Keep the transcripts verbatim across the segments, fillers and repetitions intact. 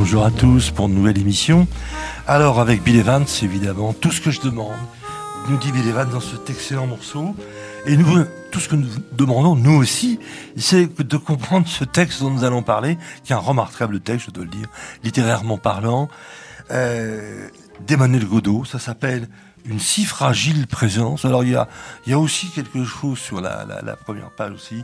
Bonjour à tous pour une nouvelle émission. Alors avec Bill Evans, évidemment, tout ce que je demande, nous dit Bill Evans dans cet excellent morceau. Et nous, tout ce que nous demandons, nous aussi, c'est de comprendre ce texte dont nous allons parler, qui est un remarquable texte, je dois le dire, littérairement parlant, euh, d'Emmanuel Godeau. Ça s'appelle « Une si fragile présence ». Alors il y a, il y a aussi quelque chose sur la, la, la première page aussi.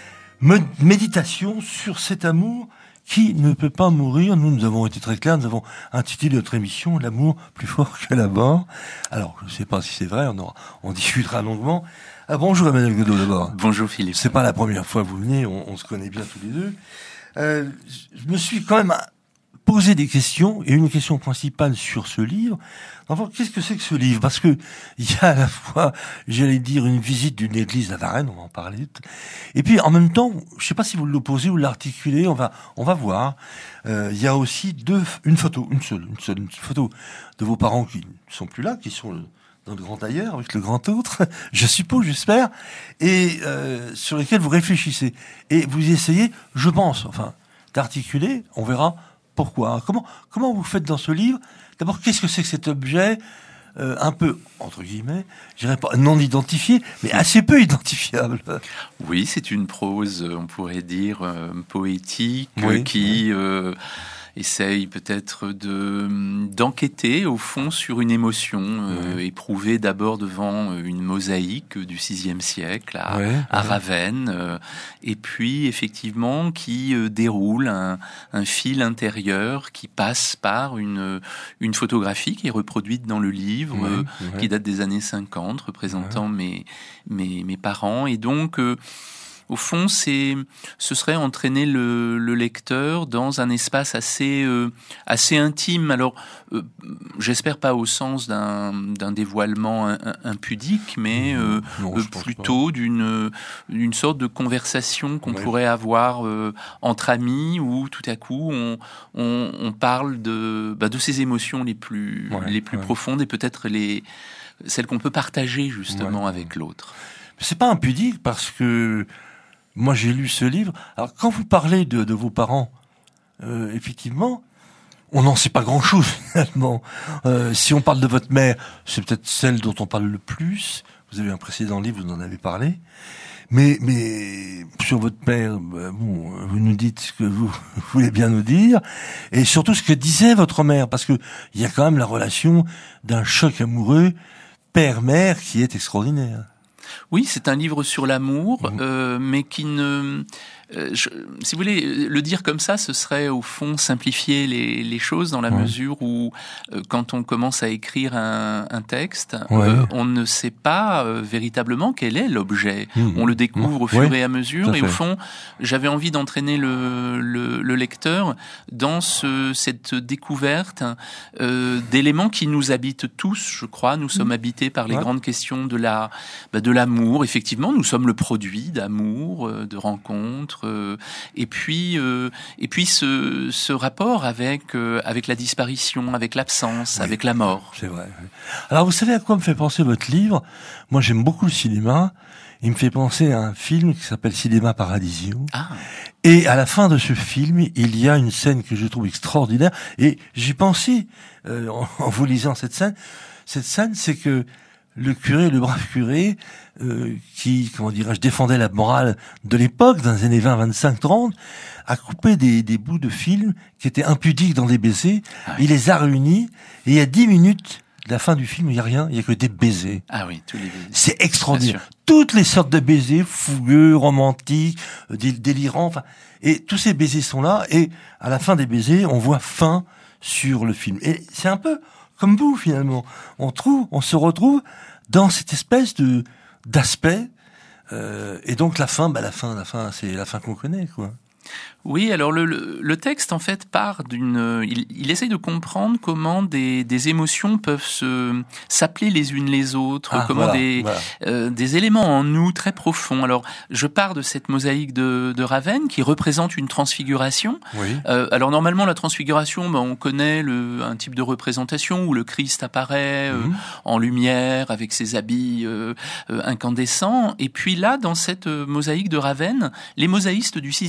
Méditation sur cet amour qui ne peut pas mourir. Nous, nous avons été très clairs, nous avons intitulé notre émission « L'amour plus fort que la mort ». Alors, je ne sais pas si c'est vrai, on, aura, on discutera longuement. Ah, bonjour Emmanuel Godeau d'abord. Bonjour Philippe. C'est pas la première fois que vous venez, on, on se connaît bien tous les deux. Euh, je me suis quand même posé des questions, et une question principale sur ce livre. Enfin, qu'est-ce que c'est que ce livre ? Parce que il y a à la fois, j'allais dire, une visite d'une église à Varennes, on va en parler. Et puis, en même temps, je sais pas si vous l'opposez ou l'articulez, on va, on va voir. Euh, il y a aussi deux, une photo, une seule, une seule, une photo de vos parents qui ne sont plus là, qui sont dans le grand ailleurs, avec le grand autre, je suppose, j'espère, et euh, sur lesquels vous réfléchissez. Et vous essayez, je pense, enfin, d'articuler, on verra pourquoi. Comment, comment vous faites dans ce livre ? D'abord, qu'est-ce que c'est que cet objet euh, un peu, entre guillemets, je dirais pas non identifié, mais assez peu identifiable. Oui, c'est une prose, on pourrait dire, euh, poétique, oui, qui... oui. Euh, essaye peut-être de d'enquêter au fond sur une émotion euh, ouais. éprouvée d'abord devant une mosaïque du sixième siècle à, ouais, à ouais. Ravenne, euh, et puis effectivement qui euh, déroule un, un fil intérieur qui passe par une une photographie qui est reproduite dans le livre, ouais, euh, ouais. qui date des années cinquante, représentant ouais. mes mes mes parents, et donc euh, au fond, c'est, ce serait entraîner le, le lecteur dans un espace assez, euh, assez intime. Alors, euh, j'espère pas au sens d'un, d'un dévoilement un, un, impudique, mais euh, non, euh, plutôt d'une, d'une sorte de conversation qu'on ouais. pourrait avoir euh, entre amis, où tout à coup on, on, on parle de, bah, de ses émotions les plus, ouais, les plus ouais. profondes et peut-être les, celles qu'on peut partager justement ouais. avec l'autre. Mais c'est pas impudique parce que moi, j'ai lu ce livre. Alors, quand vous parlez de, de vos parents, euh, effectivement, on n'en sait pas grand-chose, finalement. Euh, si on parle de votre mère, c'est peut-être celle dont on parle le plus. Vous avez un précédent livre, vous en avez parlé. Mais, mais sur votre père, bah, bon, vous nous dites ce que vous voulez bien nous dire. Et surtout ce que disait votre mère. Parce que il y a quand même la relation d'un choc amoureux père-mère qui est extraordinaire. Oui, c'est un livre sur l'amour, mmh. euh, mais qui ne... Euh, je, si vous voulez, le dire comme ça, ce serait au fond simplifier les, les choses dans la ouais. mesure où, euh, quand on commence à écrire un, un texte, ouais. euh, on ne sait pas euh, véritablement quel est l'objet. Mmh. On le découvre mmh. au fur ouais. et à mesure, et au fond, j'avais envie d'entraîner le, le, le lecteur dans ce, cette découverte euh, d'éléments qui nous habitent tous, je crois. Nous mmh. sommes habités par les ouais. grandes questions de la, bah, de l'amour. Effectivement, nous sommes le produit d'amour, euh, de rencontres. Euh, et puis, euh, et puis ce, ce rapport avec euh, avec la disparition, avec l'absence, oui, avec la mort. C'est vrai. Oui. Alors, vous savez à quoi me fait penser votre livre ? Moi, j'aime beaucoup le cinéma. Il me fait penser à un film qui s'appelle Cinéma Paradiso. Ah. Et à la fin de ce film, il y a une scène que je trouve extraordinaire. Et j'y pensais euh, en, en vous lisant cette scène. Cette scène, c'est que le curé, le brave curé, euh, qui, comment dirais-je, défendait la morale de l'époque, dans les années vingt, vingt-cinq, trente, a coupé des, des bouts de films qui étaient impudiques dans des baisers. Ah oui. Il les a réunis, et il y a dix minutes de la fin du film, il n'y a rien, il n'y a que des baisers. Ah oui, tous les baisers. C'est extraordinaire. Toutes les sortes de baisers, fougueux, romantiques, délirants, enfin, et tous ces baisers sont là, et à la fin des baisers, on voit fin sur le film. Et c'est un peu comme vous, finalement. On trouve, on se retrouve dans cette espèce de d'aspect, euh, et donc la fin, bah la fin, la fin, c'est la fin qu'on connaît, quoi. Oui, alors le, le, le texte en fait part d'une... Il, il essaye de comprendre comment des, des émotions peuvent se s'appeler les unes les autres, ah, comment voilà, des, voilà. Euh, des éléments en nous très profonds. Alors je pars de cette mosaïque de, de Ravenne qui représente une transfiguration. Oui. Euh, alors normalement la transfiguration, ben, on connaît le, un type de représentation où le Christ apparaît mmh. euh, en lumière avec ses habits euh, euh, incandescents. Et puis là, dans cette mosaïque de Ravenne, les mosaïstes du sixième siècle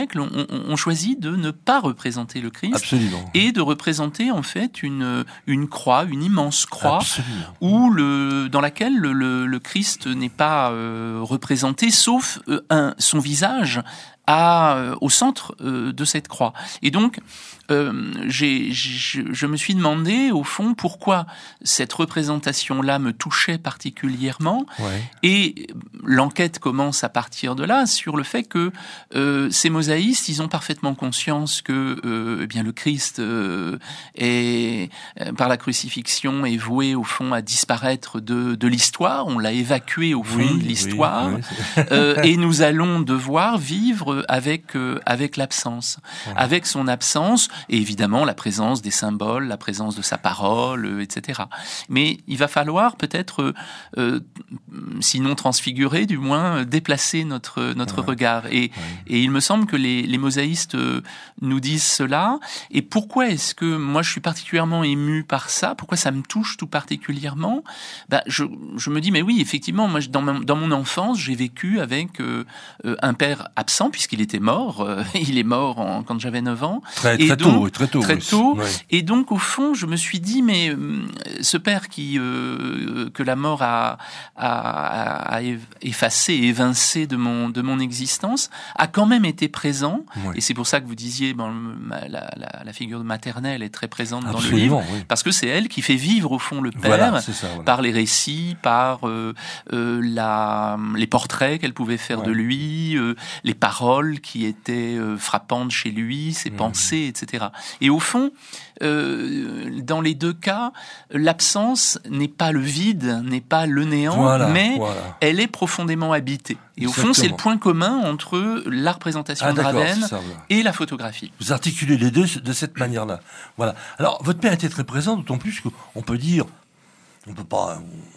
siècle, on, on, on choisit de ne pas représenter le Christ. Absolument. Et de représenter en fait une, une croix, une immense croix, Absolument. où le, dans laquelle le, le, le Christ n'est pas euh, représenté, sauf euh, un, son visage à, euh, au centre euh, de cette croix. Et donc, euh, j'ai, je, je me suis demandé, au fond, pourquoi cette représentation-là me touchait particulièrement. Ouais. Et l'enquête commence à partir de là, sur le fait que euh, ces mosaïstes, ils ont parfaitement conscience que euh, eh bien, le Christ euh, est, par la crucifixion, est voué, au fond, à disparaître de, de l'histoire. On l'a évacué, au fond, oui, de l'histoire. Oui, oui, euh, et nous allons devoir vivre avec, euh, avec l'absence. Ouais. Avec son absence, et évidemment la présence des symboles, la présence de sa parole, euh, et cetera. Mais il va falloir peut-être, euh, sinon transfigurer, du moins déplacer notre, notre ouais. regard. Et, ouais. et il me semble que les, les mosaïstes nous disent cela. Et pourquoi est-ce que moi je suis particulièrement ému par ça? Pourquoi ça me touche tout particulièrement? Ben, je, je me dis, mais oui, effectivement, moi dans, ma, dans mon enfance, j'ai vécu avec euh, un père absent, puisqu'il était mort. Euh, il est mort en, quand j'avais neuf ans. Très, et très donc, tôt, très tôt. Très oui. tôt. Oui. Et donc, au fond, je me suis dit, mais euh, ce père qui euh, que la mort a, a, a effacé, évincé de mon de mon existence, a quand même été présent. Oui. Et c'est pour ça que vous disiez, bon, la, la, la figure maternelle est très présente Absolument, dans le livre, oui. parce que c'est elle qui fait vivre au fond le père, voilà, c'est ça, voilà. par les récits, par euh, euh, la, les portraits qu'elle pouvait faire ouais. de lui, euh, les paroles qui étaient euh, frappantes chez lui, ses mmh. pensées, et cetera. Et au fond, euh, dans les deux cas, l'absence n'est pas le vide, n'est pas le néant, voilà, mais voilà. elle est profondément habitée. Et Exactement. au fond, c'est le point commun entre la représentation ah, de Ravenne ça, voilà. et la photographie. Vous articulez les deux de cette manière-là. Voilà. Alors, votre père était très présent, d'autant plus qu'on peut dire, on peut pas,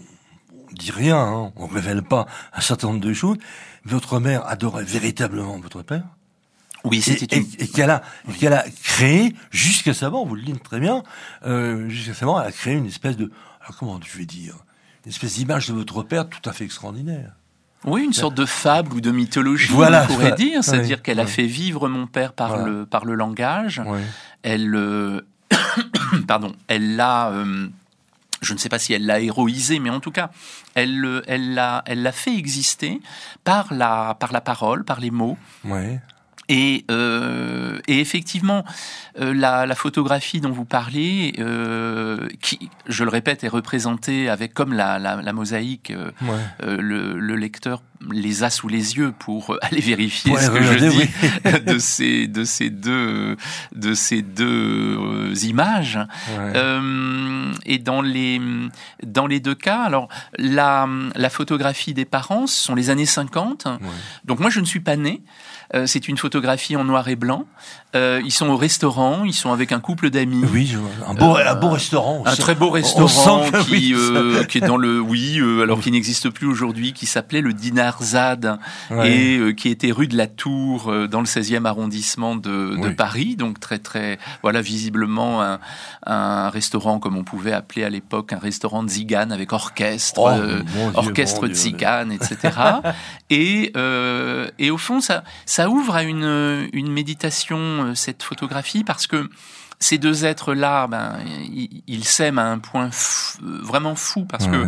on dit rien, hein, on révèle pas un certain nombre de choses. Votre mère adorait véritablement votre père. Oui, c'était et, une... et, et qu'elle a, oui. qu'elle a créé jusqu'à sa mort, vous le dites très bien, euh, jusqu'à sa mort, elle a créé une espèce de, alors comment je vais dire, une espèce d'image de votre père tout à fait extraordinaire. Oui, une sorte de fable ou de mythologie, voilà, on pourrait voilà. dire, c'est-à-dire oui, qu'elle oui. a fait vivre mon père par voilà. le par le langage. Oui. Elle, euh, pardon, elle l'a. Euh, Je ne sais pas si elle l'a héroïsé, mais en tout cas, elle, elle l'a, elle l'a fait exister par la, par la parole, par les mots. Ouais. Et, euh, et effectivement, euh, la, la photographie dont vous parlez, euh, qui, je le répète, est représentée avec, comme la, la, la mosaïque, euh, ouais. euh, le, le lecteur les a sous les yeux pour aller vérifier ouais, ce que regardez, je dis oui. de ces de ces deux de ces deux euh, images. Ouais. Euh, et dans les dans les deux cas, alors la la photographie des parents, ce sont les années cinquante. Ouais. Donc moi je ne suis pas né. Euh, c'est une photographie en noir et blanc. Euh, ils sont au restaurant, ils sont avec un couple d'amis. Oui, je vois. Un beau, euh, un beau restaurant. Un sent, très beau restaurant qui, oui, euh, qui est dans le, oui, euh, alors qui n'existe plus aujourd'hui, qui s'appelait le Dinarzade ouais. et euh, qui était rue de la Tour euh, dans le seizième arrondissement de, de oui. Paris. Donc très, très, voilà, visiblement un, un restaurant comme on pouvait appeler à l'époque un restaurant de tzigane avec orchestre, oh, euh, Dieu, orchestre de tzigane, et cetera. et, euh, et au fond, ça, ça ouvre à une, une méditation, cette photographie, parce que ces deux êtres-là, ben, ils, ils s'aiment à un point f- vraiment fou, parce ouais, que ouais.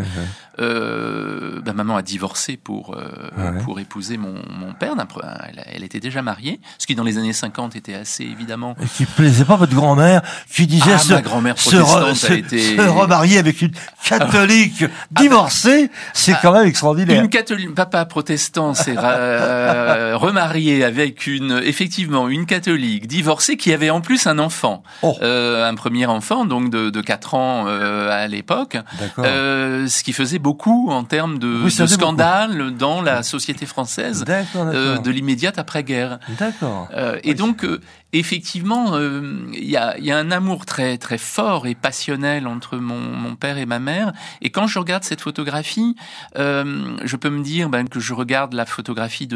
Euh, ben, maman a divorcé pour euh, ouais. pour épouser mon, mon père. Elle, elle était déjà mariée, ce qui dans les années cinquante était assez évidemment. Et qui plaisait pas votre grand-mère, qui disait ah, se, ma grand-mère protestante se, a été se remarier avec une catholique ah, divorcée, ah, c'est ah, quand même extraordinaire. Une catholique, papa protestant s'est euh, remarié avec une effectivement une catholique divorcée qui avait en plus un enfant. Oh. Euh, un premier enfant, donc de, de quatre ans euh, à l'époque, euh, ce qui faisait beaucoup en termes de, oui, de scandale beaucoup. Dans la société française d'accord, d'accord. Euh, de l'immédiate après-guerre. D'accord. Euh, et oui. donc, euh, effectivement, il euh, y, a, y a un amour très très fort et passionnel entre mon, mon père et ma mère. Et quand je regarde cette photographie, euh, je peux me dire ben, que je regarde la photographie de deux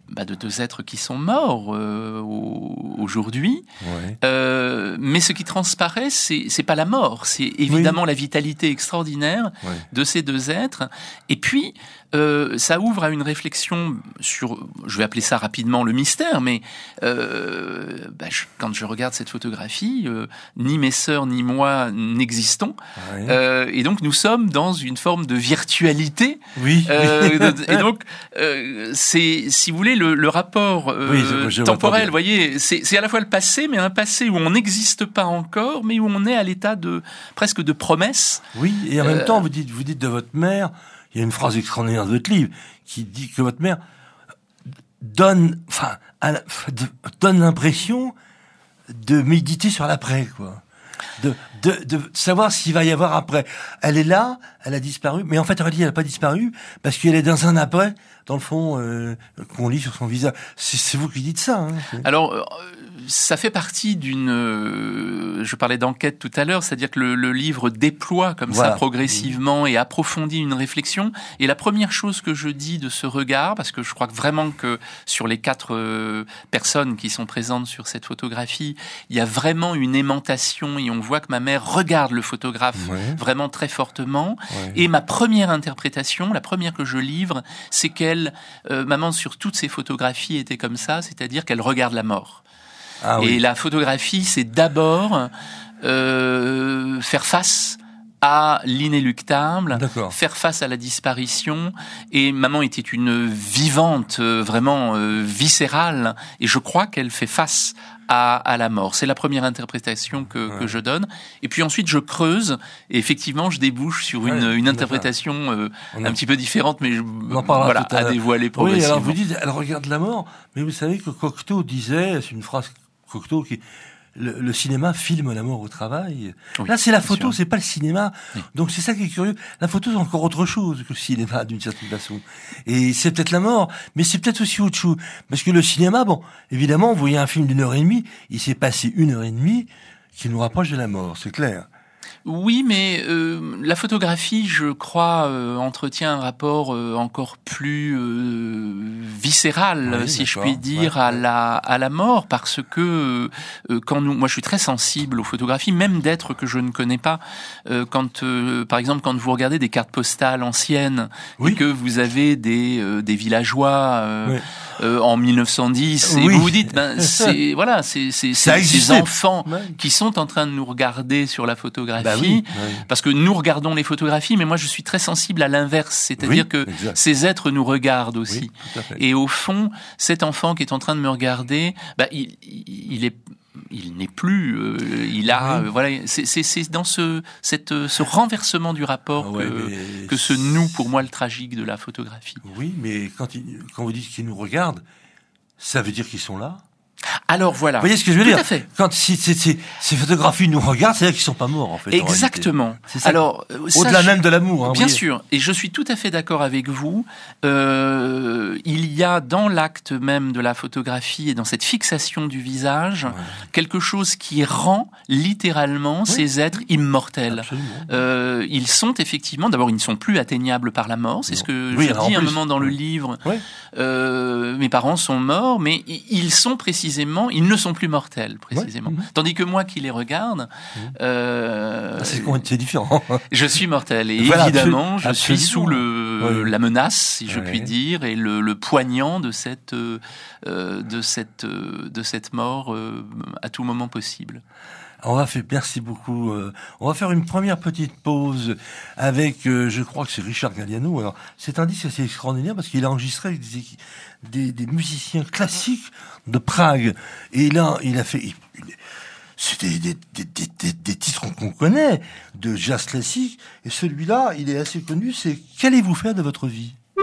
bah, de deux êtres qui sont morts euh, aujourd'hui. Ouais. Euh, mais ce qui transparaît, c'est, c'est pas la mort, c'est évidemment oui. la vitalité extraordinaire ouais. de ces deux êtres. Et puis, euh, ça ouvre à une réflexion sur, je vais appeler ça rapidement le mystère, mais euh, bah, je, quand je regarde cette photographie, euh, ni mes sœurs ni moi n'existons. Ouais. Euh, et donc, nous sommes dans une forme de virtualité. Oui. Euh, et donc, euh, c'est, si vous voulez, le, le rapport euh, oui, je, je temporel, vous voyez, c'est, c'est à la fois le passé, mais un passé où on n'existe pas encore, mais où on est à l'état de presque de promesse. Oui, et en même euh, temps, vous dites, vous dites de votre mère, il y a une phrase extraordinaire de votre livre qui dit que votre mère donne, enfin, à la, donne l'impression de méditer sur l'après, quoi. De, de, de savoir s'il va y avoir après. Elle est là, elle a disparu, mais en fait, en réalité, elle n'a pas disparu parce qu'elle est dans un après, dans le fond, euh, qu'on lit sur son visage. C'est, c'est vous qui dites ça. Hein, Alors, euh, ça fait partie d'une... Euh, je parlais d'enquête tout à l'heure, c'est-à-dire que le, le livre déploie comme voilà. ça progressivement et approfondit une réflexion. Et la première chose que je dis de ce regard, parce que je crois que vraiment que sur les quatre euh, personnes qui sont présentes sur cette photographie, il y a vraiment une aimantation et on voit que ma mère regarde le photographe ouais. vraiment très fortement. Ouais. Et ma première interprétation, la première que je livre, c'est qu'elle, euh, maman sur toutes ses photographies était comme ça, c'est-à-dire qu'elle regarde la mort. Ah, oui. Et la photographie, c'est d'abord euh, faire face à l'inéluctable, D'accord. faire face à la disparition. Et maman était une vivante, euh, vraiment euh, viscérale, et je crois qu'elle fait face à, à la mort. C'est la première interprétation que, ouais. que je donne. Et puis ensuite, je creuse, et effectivement, je débouche sur une, ouais, une interprétation euh, a... un petit peu différente, mais je, voilà, à, à dévoiler progressivement. Oui, alors vous dites, elle regarde la mort, mais vous savez que Cocteau disait, c'est une phrase Cocteau qui... Le, le cinéma filme la mort au travail. Oui, là, c'est la photo, sûr. C'est pas le cinéma. Oui. Donc, c'est ça qui est curieux. La photo, c'est encore autre chose que le cinéma, d'une certaine façon. Et c'est peut-être la mort, mais c'est peut-être aussi autre chose. Parce que le cinéma, bon, évidemment, vous voyez un film d'une heure et demie, il s'est passé une heure et demie qui nous rapproche de la mort, c'est clair. Oui, mais euh, la photographie, je crois, euh, entretient un rapport euh, encore plus euh, viscéral, oui, si je puis dire, ouais, à ouais. la à la mort, parce que euh, quand nous, moi, je suis très sensible aux photographies, même d'êtres que je ne connais pas. Euh, quand, euh, par exemple, quand vous regardez des cartes postales anciennes oui. et que vous avez des euh, des villageois euh, oui. euh, en mille neuf cent dix, oui. et vous vous dites, ben c'est voilà, c'est c'est, c'est ces enfants ouais. qui sont en train de nous regarder sur la photographie. Bah oui, oui. Parce que nous regardons les photographies, mais moi je suis très sensible à l'inverse, c'est-à-dire oui, que exact. Ces êtres nous regardent aussi. Oui, et au fond, cet enfant qui est en train de me regarder, bah, il, il est, il n'est plus, euh, il a, oui. euh, voilà, c'est, c'est, c'est dans ce, cette, ce renversement du rapport ah ouais, que, que ce nous, pour moi, le tragique de la photographie. Oui, mais quand, il, quand vous dites qu'ils nous regardent, ça veut dire qu'ils sont là. Alors voilà. Vous voyez ce que je veux Tout dire ? à fait. Quand si, si, si, ces photographies nous regardent, c'est-à-dire qu'ils sont pas morts en fait. Exactement. En c'est ça. Alors au-delà je... même de l'amour. Hein, bien sûr. Et je suis tout à fait d'accord avec vous. Euh, il y a dans l'acte même de la photographie et dans cette fixation du visage ouais. quelque chose qui rend littéralement oui. ces êtres immortels. Euh, ils sont effectivement. D'abord, ils ne sont plus atteignables par la mort. C'est non. ce que oui, je dis à un moment dans le livre. Oui. Euh, mes parents sont morts, mais ils sont précisément Précisément, ils ne sont plus mortels, précisément. Ouais. Mmh. Tandis que moi qui les regarde, mmh. euh, ah, c'est, c'est différent. Je suis mortel et voilà, évidemment, absolument. je suis sous le ouais. la menace, si je ouais. puis dire, et le, le poignant de cette euh, de cette euh, de cette mort euh, à tout moment possible. On va faire, merci beaucoup. Euh, on va faire une première petite pause avec, euh, je crois que c'est Richard Galliano. Alors, c'est un disque assez extraordinaire parce qu'il a enregistré avec des, des, des musiciens classiques de Prague. Et là, il a fait, il, il, c'était des, des, des, des, des titres qu'on connaît de jazz classique. Et celui-là, il est assez connu. C'est Qu'allez-vous faire de votre vie ?